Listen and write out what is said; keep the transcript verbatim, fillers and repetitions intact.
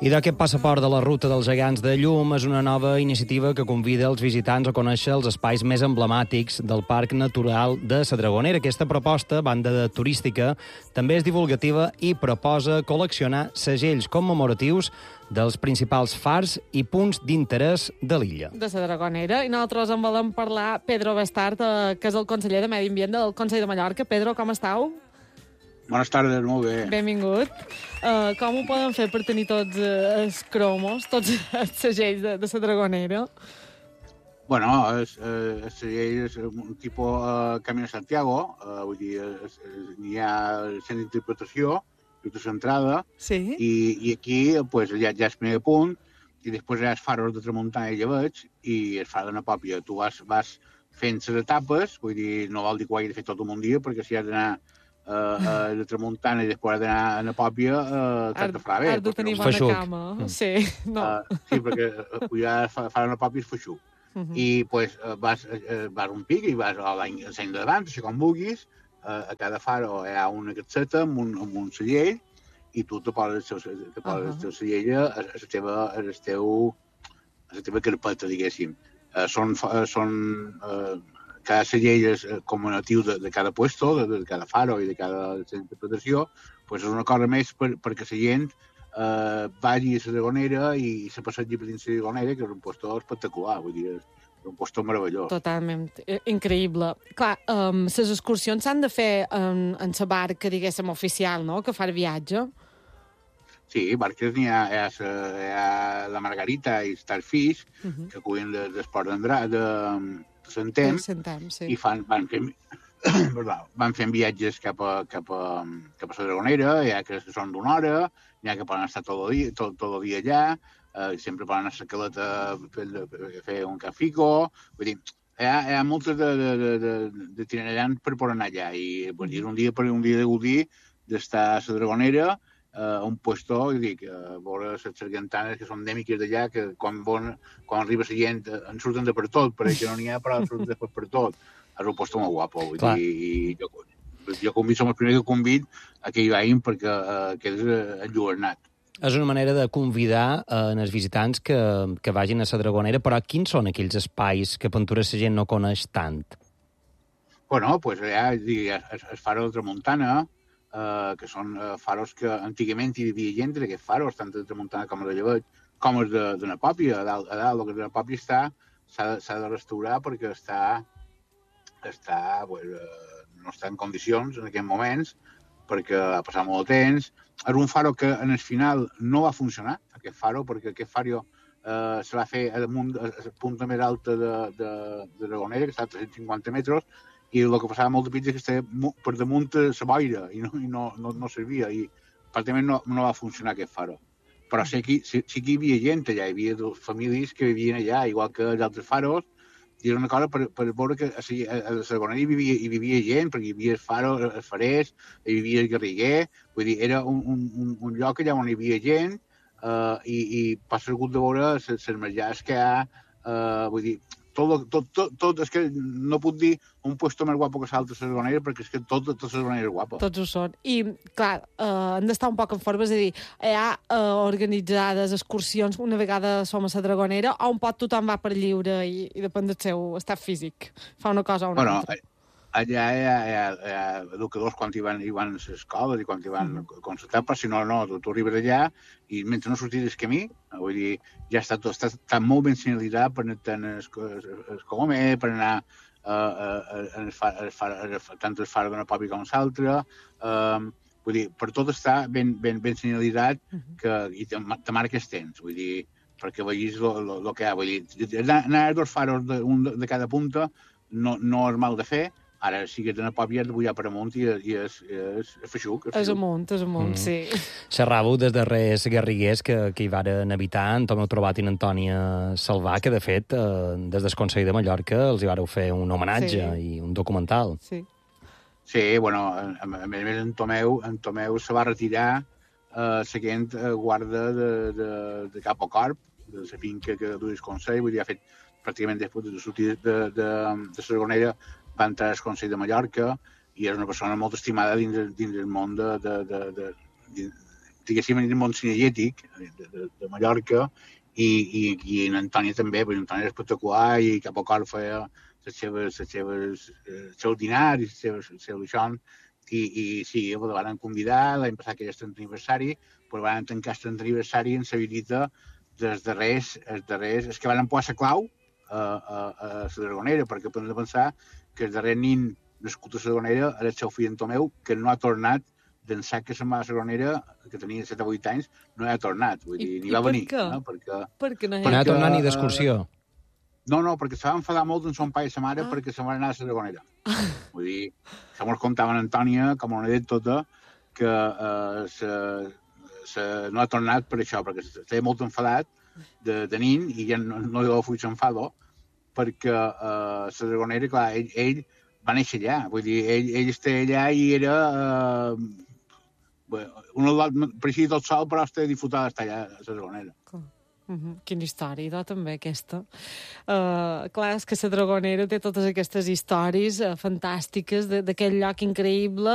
I d'aquest passaport de la Ruta dels Gegants de Llum és una nova iniciativa que convida els visitants a conèixer els espais més emblemàtics del Parc Natural de la Dragonera. Aquesta proposta, banda de turística, també és divulgativa i proposa col·leccionar segells commemoratius dels principals fars i punts d'interès de l'illa. De la Dragonera. I nosaltres en volem parlar Pedro Bestart, eh, que és el conseller de Medi Ambient del Consell de Mallorca. Pedro, com estàu? Bones tardes, molt bé. Benvingut. Uh, com ho poden fer per tenir tots uh, els cromos, tots els segells de, de la Dragonera? Bueno, el segell és un tipus uh, Camino Santiago, uh, vull dir, es, es, hi ha el centre d'interpretació, tota centrada, sí. i, i aquí pues, ja, ja és primer punt, i després hi ha els faros de Tramuntana i Llebeig, i el far de Napòpia. Tu vas, vas fent les etapes, vull dir, no vol dir que ho hagi de fer tot en un dia, perquè si has d'anar Uh, uh, de Tramuntana i després d'anar a Napòpia uh, t'has de fer bé. Has de tenir bona Feixuc. cama. Sí, no. Uh, sí, perquè pujar a fer a Napòpia és feixuc. Uh -huh. I pues, uh, vas, uh, vas un pic i vas a l'any de davant, així com vulguis, uh, a cada faro hi ha una catseta amb un, amb un cellell i tu te poses el teu, te poses uh -huh. el teu cellell a, a, la teva, a, el teu, a la teva carpeta, diguéssim. Uh, són... Uh, són uh, cada segell és commemораtiu de, de cada puesto, de, de cada faro i de cada interpretació, pues és una cosa més per, perquè la gent eh, vagi a la Dragonera i se passegi per dins la Dragonera, que és un puesto espectacular, vull dir, és un puesto meravellós. Totalment, increïble. Clar, um, les excursions s'han de fer en, en la barca, diguéssim, oficial, no?, que fa el viatge. Sí, barques n'hi ha, hi ha, hi ha la Margarita i Starfish, uh -huh. que acullen d'esport d'Andrà, de Sentem, Sentem, sí. I fan, van, fent, van fent viatges cap a, cap a, cap a la Dragonera, hi ha que són d'una hora, hi ha que poden estar tot el dia, tot, tot el dia allà, eh, sempre poden anar a la caleta a fer, fer un cafico, vull dir, hi ha, hi ha moltes de, de, de, de tinerants per poder anar allà, i vull dir, un dia per un dia de gaudir d'estar a la Dragonera, Uh, un puesto, dic, uh, veure les sargantanes que són endèmiques d'allà, que quan, bon, quan arriba la gent uh, en surten de per tot, perquè no n'hi ha, però en surten de per tot. És un puesto molt guapo, vull dir, i jo, jo convido, som el primer que convido a que hi vagin perquè uh, quedes uh, enlluernat. És una manera de convidar uh, els visitants que, que vagin a la Dragonera, però quins són aquells espais que Pentura la gent no coneix tant? Bueno, pues allà, dic, el, el faro de Tramuntana, Uh, que són uh, faros que antigament hi havia gent d'aquests faros, tant de Tramuntana com de Llebeig, com els de, de Napòpia. A dalt, a dalt, el que de Napòpia està, s'ha de, s'ha de restaurar perquè està, està pues, uh, no està en condicions en aquests moments, perquè ha passat molt de temps. És un faro que en el final no va funcionar, aquest faro, perquè aquest faro uh, se va fer a damunt, a la punta més alta de, de, de Dragonera, que està a tres-cents cinquanta metres, i el que passava molt de pizza és que estava per damunt la boira i no, i no, no, no servia, i pràcticament no, no va funcionar aquest faro. Però sí que, sí, sí que hi havia gent allà, hi havia dues famílies que vivien allà, igual que els altres faros, i era una cosa per, per veure que a, a la Dragonera hi vivia, hi vivia gent, perquè hi havia el faro, el farers, hi havia el garriguer, vull dir, era un, un, un lloc allà on hi havia gent, uh, i, i passa el de veure les menjars que hi ha, uh, vull dir, Tot, tot, tot, tot, és que no puc dir un puesto més guapo que l'altre a la Dragonera, perquè és que tot, tot la Dragonera és guapa. Tots ho són. I, clar, eh, han d'estar un poc en forma, és a dir, hi ha eh, organitzades excursions una vegada som a la Dragonera, on pot tothom va per lliure i, i depèn del seu estat físic. Fa una cosa o una bueno, altra. Allà hi ha, hi, ha, hi ha educadors quan hi van, hi van a les escoles i quan hi van mm. consultar, però si no, no, tu, tu arribes allà i mentre no sortis del camí, vull dir, ja està, tot, està, està molt ben senyalitzat per anar tant el Colomer, per anar uh, uh, uh, tant el far de Napòpia com l'altre, uh, vull dir, per tot està ben, ben, ben senyalitzat que, i te, te marques temps, vull dir, perquè vegis el que hi ha, vull dir, anar a dos faros de, un de cada punta no, no és mal de fer. Ara sí que de Napòpia has de pujar per amunt i, i és, és, és feixuc. És amunt, és amunt, mm. sí. Xerràveu des darrers guerriguers que, que hi varen habitar, en Tomeu Trobat i Antònia Salvà, que de fet, eh, des del Consell de Mallorca els hi vareu fer un homenatge sí. i un documental. Sí, sí bueno, a, a més a més en Tomeu, en Tomeu se va retirar eh, seguint guarda de, de, de Cap o Corp, de la finca que du el Consell, vull dir, ha fet pràcticament després de sortir de, de, de, de la Dragonera, va entrar al Consell de Mallorca i és una persona molt estimada dins, dins el món de, de, de, de, de, diguéssim, en el món cinegètic de, de, de Mallorca, i, i, i en Antònia també, perquè en Antònia era espectacular i cap a cor feia les seves, les seves, els seus dinars i les seves, els seus lixons, i, i sí, la van convidar l'any passat que era el trentè aniversari, però van tancar el trentè aniversari en la visita dels darrers, els darrers, els que van posar la clau a, a, a la Dragonera, perquè podem pensar que el darrer nin nascut a la Dragonera era el seu fill en Tomeu, que no ha tornat d'ençà que se'n va a la Dragonera, que tenia set o vuit anys, no ha tornat, vull dir, I, ni i va per venir. què? No? Perquè, per què no hi No ha... ha tornat ni d'excursió. No, no, perquè se va enfadar molt amb son pare i sa mare Ah. perquè se van anar a la Dragonera. Vull dir, se mos contava en Antònia, com una anècdota, que eh, se, se, no ha tornat per això, perquè estava molt enfadat de, de nin i ja no, no li va fugir s'enfado, perquè eh, la Dragonera, clar, ell, ell va néixer allà, vull dir, ell, ell estava allà i era... Eh, un pareixia tot sol, però estava disfrutat d'estar allà a la Dragonera. Uh -huh. Quina història, idò, també, aquesta. Uh, clar, és que la Dragonera té totes aquestes històries uh, fantàstiques d'aquell lloc increïble